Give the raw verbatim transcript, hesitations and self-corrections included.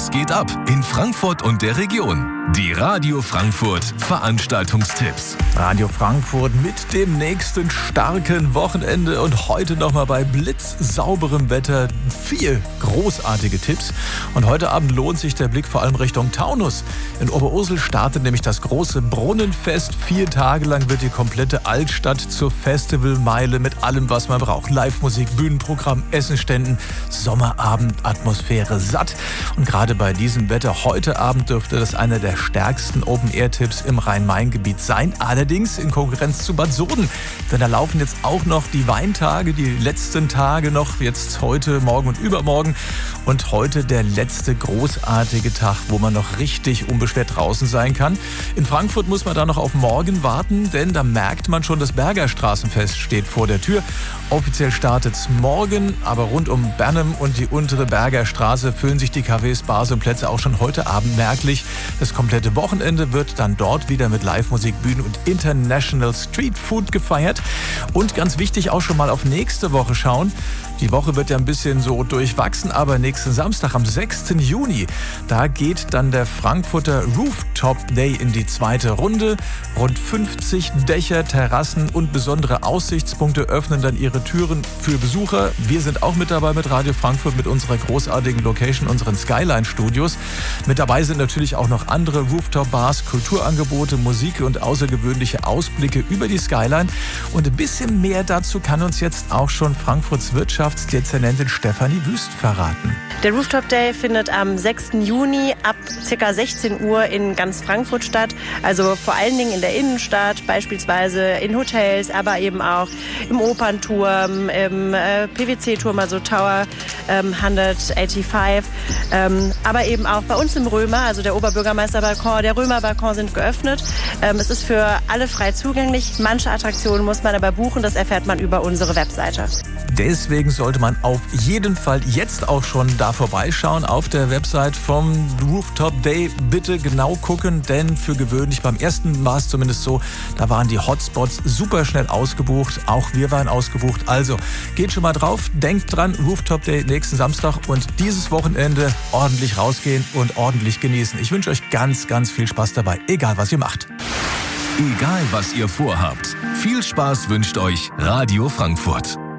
Was geht ab in Frankfurt und der Region? Die Radio Frankfurt Veranstaltungstipps. Radio Frankfurt mit dem nächsten starken Wochenende und heute nochmal bei blitzsauberem Wetter vier großartige Tipps. Und heute Abend lohnt sich der Blick vor allem Richtung Taunus. In Oberursel startet nämlich das große Brunnenfest. Vier Tage lang wird die komplette Altstadt zur Festivalmeile mit allem, was man braucht. Live-Musik, Bühnenprogramm, Essenständen, Sommerabend-Atmosphäre satt. Und gerade bei diesem Wetter heute Abend dürfte das einer der stärksten Open-Air-Tipps im Rhein-Main-Gebiet sein. Allerdings in Konkurrenz zu Bad Soden. Denn da laufen jetzt auch noch die Weintage, die letzten Tage noch, jetzt heute, morgen und übermorgen. Und heute der letzte großartige Tag, wo man noch richtig unbeschwert draußen sein kann. In Frankfurt muss man da noch auf morgen warten, denn da merkt man schon, das Berger Straßenfest steht vor der Tür. Offiziell startet es morgen, aber rund um Bernum und die untere Berger Straße füllen sich die Cafés, Bars und Plätze auch schon heute Abend merklich. Das komplette Wochenende wird dann dort wieder mit Live-Musik, Bühnen und International Street Food gefeiert. Und ganz wichtig, auch schon mal auf nächste Woche schauen. Die Woche wird ja ein bisschen so durchwachsen, aber nächsten Samstag, am sechsten Juni, da geht dann der Frankfurter Rooftop Day in die zweite Runde. Rund fünfzig Dächer, Terrassen und besondere Aussichtspunkte öffnen dann ihre Türen für Besucher. Wir sind auch mit dabei mit Radio Frankfurt, mit unserer großartigen Location, unseren Skyline-Studios. Mit dabei sind natürlich auch noch andere Rooftop-Bars, Kulturangebote, Musik und außergewöhnliche Ausblicke über die Skyline. Und ein bisschen mehr dazu kann uns jetzt auch schon Frankfurts Wirtschaftsdezernentin Stefanie Wüst verraten. Der Rooftop Day findet am sechsten Juni ab ca. sechzehn Uhr in ganz Frankfurt statt. Also vor allen Dingen in der Innenstadt, beispielsweise in Hotels, aber eben auch im Opernturm, im äh, P W C-Turm, also Tower ähm, hundertfünfundachtzig. Ähm, aber eben auch bei uns im Römer, also der Oberbürgermeisterbalkon, der Römerbalkon sind geöffnet. Ähm, es ist für alle frei zugänglich. Manche Attraktionen muss man aber buchen, das erfährt man über unsere Webseite. Deswegen sollte man auf jeden Fall jetzt auch schon da vorbeischauen auf der Website vom Rooftop Day. Bitte genau gucken, denn für gewöhnlich, beim ersten war es zumindest so, da waren die Hotspots super schnell ausgebucht. Auch wir waren ausgebucht. Also geht schon mal drauf, denkt dran, Rooftop Day nächsten Samstag und dieses Wochenende ordentlich rausgehen und ordentlich genießen. Ich wünsche euch ganz, ganz viel Spaß dabei, egal was ihr macht. Egal was ihr vorhabt, viel Spaß wünscht euch Radio Frankfurt.